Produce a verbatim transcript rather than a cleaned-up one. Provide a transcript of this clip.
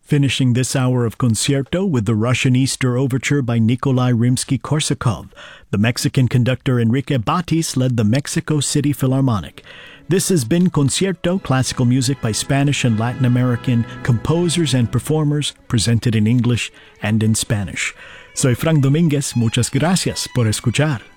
Finishing this hour of Concierto with the Russian Easter Overture by Nikolai Rimsky-Korsakov. The Mexican conductor Enrique Batis led the Mexico City Philharmonic. This has been Concierto, classical music by Spanish and Latin American composers and performers, presented in English and in Spanish. Soy Frank Domínguez, muchas gracias por escuchar.